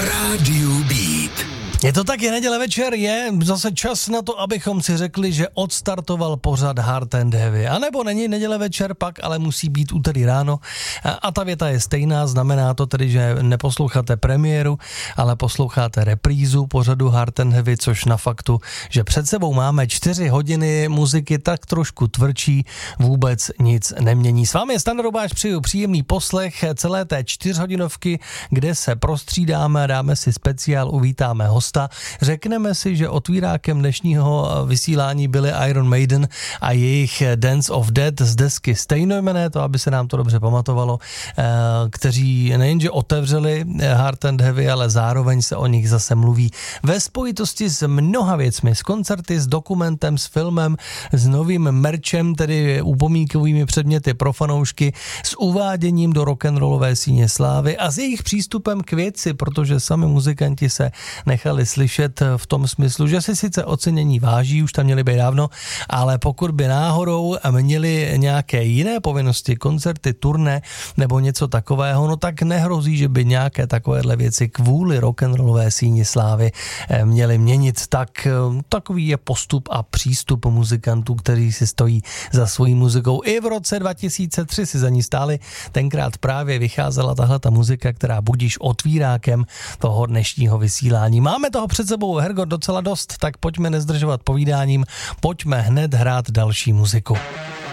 Rádiu Beat. Je to tak, je neděle večer, je zase čas na to, abychom si řekli, že odstartoval pořad Hard and Heavy. A nebo není neděle večer, pak ale musí být úterý ráno. A ta věta je stejná, znamená to tedy, že neposloucháte premiéru, ale posloucháte reprízu pořadu Hard and Heavy, což na faktu, že před sebou máme 4 hodiny muziky tak trošku tvrdší, vůbec nic nemění. S vámi je Standa Rubáš, přeju příjemný poslech celé té 4hodinovky, kde se prostřídáme, dáme si speciál, uvítáme hosta. Řekneme si, že otvírákem dnešního vysílání byly Iron Maiden a jejich Dance of Death z desky stejnojmenné, to aby se nám to dobře pamatovalo, kteří nejenže otevřeli Hard and Heavy, ale zároveň se o nich zase mluví ve spojitosti s mnoha věcmi, s koncerty, s dokumentem, s filmem, s novým merchem, tedy upomínkovými předměty pro fanoušky, s uváděním do rock'n'rollové síně slávy a s jejich přístupem k věci, protože sami muzikanti se nechali slyšet v tom smyslu, že si sice ocenění váží, už tam měli být dávno, ale pokud by náhodou měli nějaké jiné povinnosti, koncerty, turné nebo něco takového, no tak nehrozí, že by nějaké takovéhle věci kvůli rock'n'rollové síni slávy měli měnit. Takový je postup a přístup muzikantů, kteří si stojí za svojí muzikou. I v roce 2003 si za ní stáli. Tenkrát právě vycházela tahle ta muzika, která budíš otvírákem toho dnešního vysílání. Máme toho před sebou, Hergo, docela dost, tak pojďme nezdržovat povídáním, pojďme hned hrát další muziku.